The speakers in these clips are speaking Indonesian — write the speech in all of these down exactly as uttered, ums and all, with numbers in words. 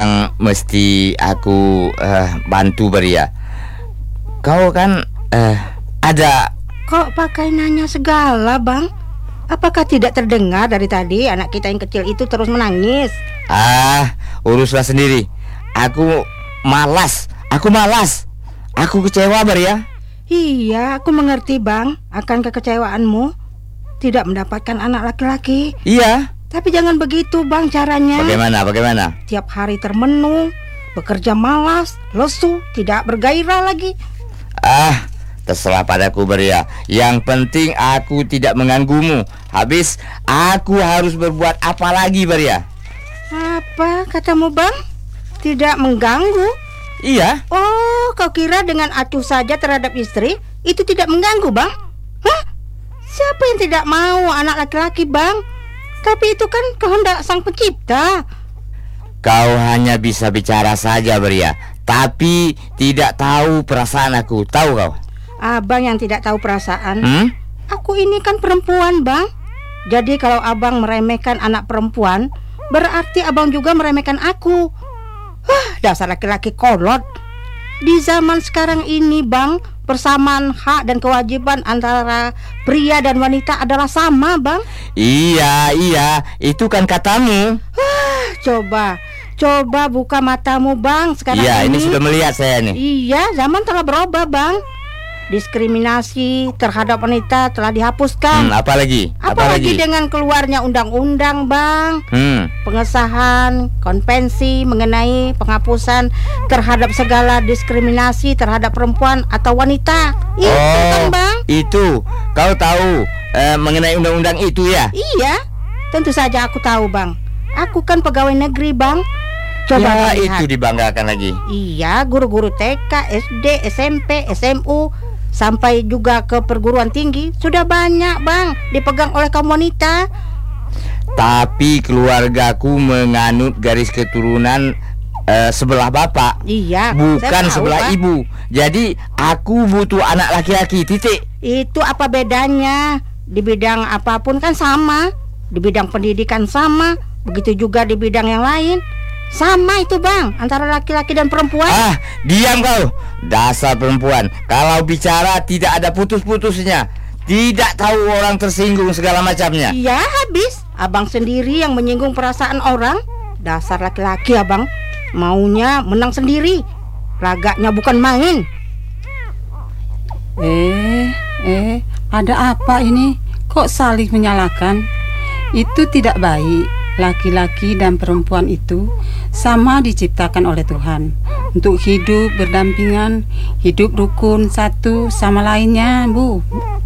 yang mesti aku uh, bantu Beria. Kau kan uh, ada. Kok pakai nanya segala, Bang? Apakah tidak terdengar dari tadi anak kita yang kecil itu terus menangis? Ah, uruslah sendiri. Aku malas. Aku malas. Aku kecewa Beria. Iya, aku mengerti, Bang, akan kekecewaanmu tidak mendapatkan anak laki-laki. Iya. Tapi jangan begitu, Bang, caranya. Bagaimana? Bagaimana? Tiap hari termenung, bekerja malas, lesu, tidak bergairah lagi. Ah, terserah padaku Beria. Yang penting aku tidak mengganggumu. Habis aku harus berbuat apa lagi Beria? Apa katamu, Bang? Tidak mengganggu? Iya. Oh, kau kira dengan acuh saja terhadap istri itu tidak mengganggu, Bang? Hah? Siapa yang tidak mau anak laki-laki, Bang? Tapi itu kan kehendak Sang Pencipta. Kau hanya bisa bicara saja Beria, tapi tidak tahu perasaan aku. Tahu kau? Abang yang tidak tahu perasaan. Hmm? Aku ini kan perempuan, Bang. Jadi kalau abang meremehkan anak perempuan, berarti abang juga meremehkan aku. Wah, dasar laki-laki kolot. Di zaman sekarang ini, Bang, persamaan hak dan kewajiban antara pria dan wanita adalah sama, Bang. Iya, iya, itu kan katamu. Wah, coba, coba buka matamu, Bang, sekarang iya, ini. Iya, ini sudah melihat saya nih. Iya, zaman telah berubah, Bang. Diskriminasi terhadap wanita telah dihapuskan. Hmm, apalagi? Apalagi dengan keluarnya undang-undang, Bang. Hmm. Pengesahan konvensi mengenai penghapusan terhadap segala diskriminasi terhadap perempuan atau wanita. Itu oh, kan, Bang? Itu. Kau tahu eh, mengenai undang-undang itu ya? Iya, tentu saja aku tahu, Bang. Aku kan pegawai negeri, Bang. Coba ya, lihat. Itu dibanggakan lagi. Iya, guru-guru T K, S D, S M P, S M U, sampai juga ke perguruan tinggi sudah banyak, Bang, dipegang oleh kaum wanita. Tapi keluargaku menganut garis keturunan uh, sebelah bapak. Iya, bukan tahu, sebelah Pak. ibu. Jadi aku butuh anak laki-laki, titik. Itu apa bedanya? Di bidang apapun kan sama. Di bidang pendidikan sama. Begitu juga di bidang yang lain. Sama itu, Bang, antara laki-laki dan perempuan. Ah, diam kau. Dasar perempuan. Kalau bicara tidak ada putus-putusnya. Tidak tahu orang tersinggung segala macamnya. Iya, habis. Abang sendiri yang menyinggung perasaan orang. Dasar laki-laki, Abang. Maunya menang sendiri. Lagaknya bukan main. Eh, eh, ada apa ini? Kok saling menyalahkan? Itu tidak baik. Laki-laki dan perempuan itu sama diciptakan oleh Tuhan untuk hidup berdampingan, hidup rukun satu sama lainnya, Bu.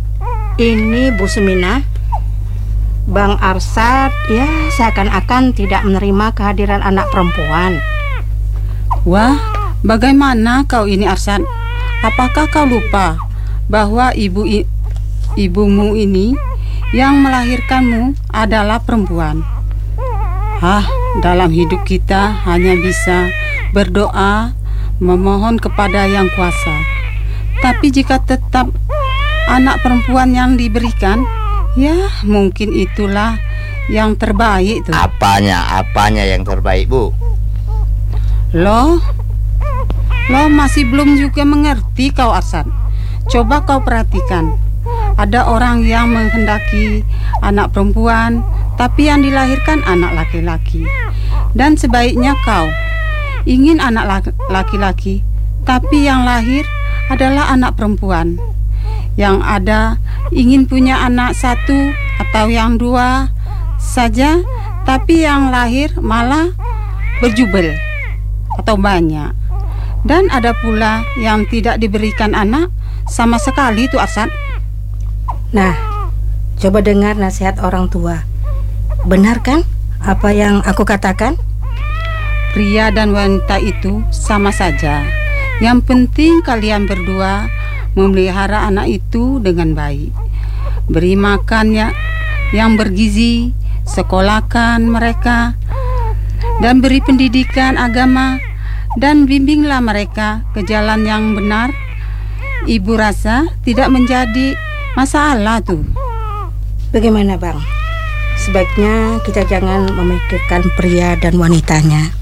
Ini Bu Semina, Bang Arsad ya seakan-akan tidak menerima kehadiran anak perempuan. Wah, bagaimana kau ini, Arsad? Apakah kau lupa bahwa ibu i, ibumu ini yang melahirkanmu adalah perempuan? Ah, dalam hidup kita hanya bisa berdoa, memohon kepada Yang Kuasa. Tapi jika tetap anak perempuan yang diberikan, ya mungkin itulah yang terbaik tuh. Apanya, apanya yang terbaik, Bu? Loh, loh masih belum juga mengerti kau, Arsad. Coba kau perhatikan. Ada orang yang menghendaki anak perempuan, tapi yang dilahirkan anak laki-laki. Dan sebaiknya kau ingin anak laki-laki, tapi yang lahir adalah anak perempuan. Yang ada ingin punya anak satu atau yang dua saja, tapi yang lahir malah berjubel atau banyak. Dan ada pula yang tidak diberikan anak sama sekali itu, Arsad. Nah, coba dengar nasihat orang tua. Benar kan apa yang aku katakan? Pria dan wanita itu sama saja. Yang penting kalian berdua memelihara anak itu dengan baik. Beri makannya yang bergizi, sekolahkan mereka, dan beri pendidikan agama, dan bimbinglah mereka ke jalan yang benar. Ibu rasa tidak menjadi masalah tuh. Bagaimana, Bang? Sebaiknya kita jangan memikirkan pria dan wanitanya.